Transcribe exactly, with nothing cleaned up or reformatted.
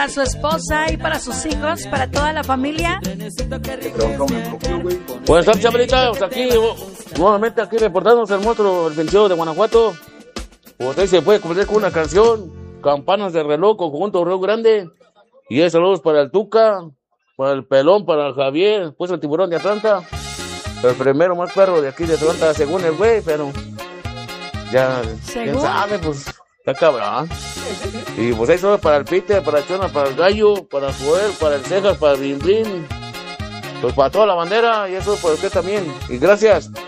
para su esposa y para sus hijos, para toda la familia. Buenas tardes, Chabelita. Pues aquí, nuevamente aquí reportándonos el monstruo, el veintidós de Guanajuato. Pues ahí se puede cumplir con una canción, Campanas de Reloj, conjunto Río Grande. Y es saludos para el Tuca, para el Pelón, para el Javier, pues el Tiburón de Atlanta. El primero más perro de aquí de Atlanta, según el güey, pero ya, ¿Según? quién sabe, pues, está cabrón. Y pues eso para el Peter, para el Chona, para el Gallo, para el Joel, para el Cejas, para el Brin Brin, pues para toda la bandera, y eso para usted también. Y gracias.